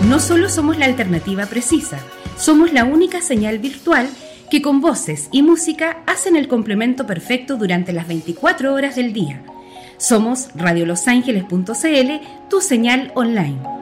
No solo somos la alternativa precisa, somos la única señal virtual que con voces y música hacen el complemento perfecto durante las 24 horas del día. Somos radiolosangeles.cl, tu señal online.